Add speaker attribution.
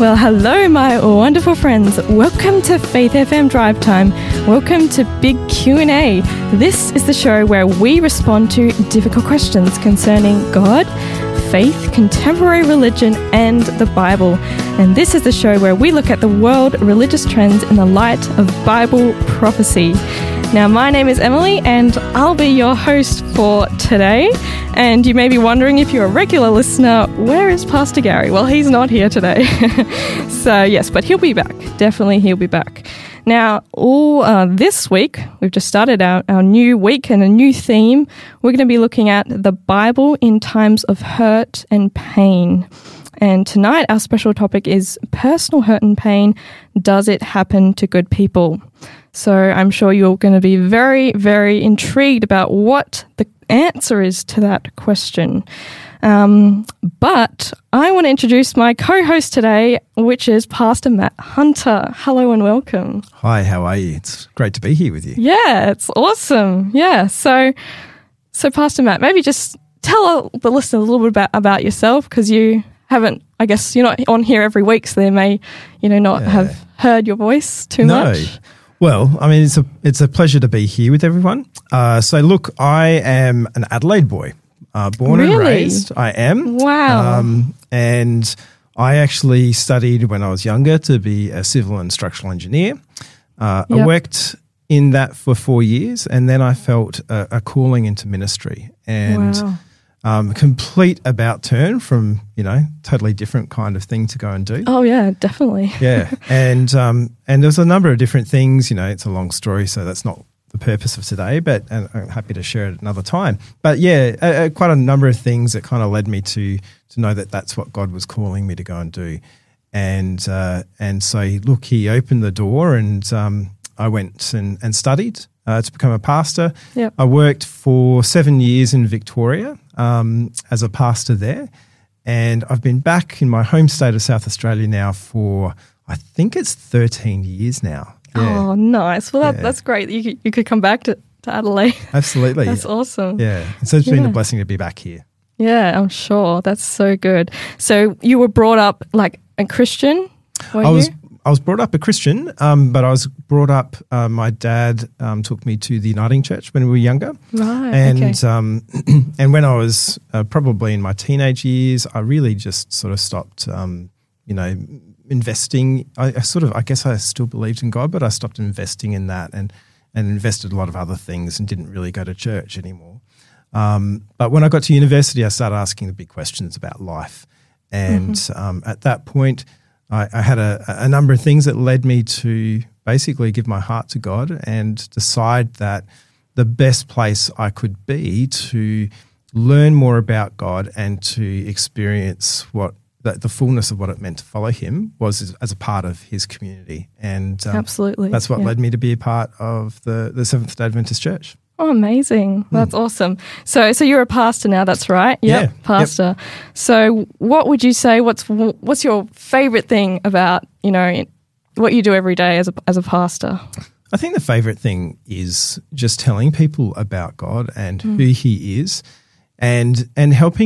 Speaker 1: Well, hello, my wonderful friends. Welcome to Faith FM Drive Time. Welcome to Big Q&A. This is the show where we respond to difficult questions concerning God, faith, contemporary religion, and the Bible. And this is the show where we look at the world religious trends in the light of Bible prophecy. Now, my name is Emily, and I'll be your host for today. And you may be wondering, if you're a regular listener, where is Pastor Gary? Well, he's not here today. So, yes, but he'll be back. Definitely he'll be back. Now, this week, we've just started our new week and a new theme. We're going to be looking at the Bible in times of hurt and pain. And tonight, our special topic is personal hurt and pain. Does it happen to good people? So I'm sure you're going to be very, very intrigued about what the answer is to that question. But I want to introduce my co-host today, which is Pastor Matt Hunter. Hello and welcome.
Speaker 2: Hi, how are you? It's great to be here with you.
Speaker 1: Yeah, it's awesome. Yeah, so Pastor Matt, maybe just tell the listener a little bit about yourself, because you haven't, I guess you're not on here every week, so they may, not have heard your voice too much.
Speaker 2: Well, I mean, it's a pleasure to be here with everyone. So look, I am an Adelaide boy, born and raised. I am.
Speaker 1: Wow.
Speaker 2: And I actually studied when I was younger to be a civil and structural engineer. I worked in that for 4 years, and then I felt a calling into ministry. And complete about turn from, totally different kind of thing to go and do.
Speaker 1: Oh, yeah, definitely.
Speaker 2: Yeah. And there's a number of different things, it's a long story, so that's not the purpose of today, but and I'm happy to share it another time. But yeah, quite a number of things that kind of led me to know that that's what God was calling me to go and do. And so, look, he opened the door, and I went and studied to become a pastor.
Speaker 1: Yep.
Speaker 2: I worked for 7 years in Victoria as a pastor there, and I've been back in my home state of South Australia now for, I think it's 13 years now. Yeah.
Speaker 1: Oh, nice. Well, that's great. You could come back to Adelaide.
Speaker 2: Absolutely.
Speaker 1: That's awesome.
Speaker 2: Yeah. And so it's been a blessing to be back here.
Speaker 1: Yeah, I'm sure. That's so good. So you were brought up like a Christian, were you?
Speaker 2: I was brought up a Christian, but I was brought up, my dad took me to the Uniting Church when we were younger.
Speaker 1: Right,
Speaker 2: and,
Speaker 1: okay.
Speaker 2: And when I was probably in my teenage years, I really just sort of stopped, investing. I guess I still believed in God, but I stopped investing in that and invested a lot of other things and didn't really go to church anymore. But when I got to university, I started asking the big questions about life. And at that point, I had a number of things that led me to basically give my heart to God and decide that the best place I could be to learn more about God and to experience the fullness of what it meant to follow him was as a part of his community. And
Speaker 1: absolutely,
Speaker 2: that's what led me to be a part of the Seventh-day Adventist Church.
Speaker 1: Oh, amazing. That's awesome. So you're a pastor now, that's right? Yep,
Speaker 2: yeah.
Speaker 1: Pastor. Yep. So what would you say, what's your favorite thing about, what you do every day as a pastor?
Speaker 2: I think the favorite thing is just telling people about God and who he is and helping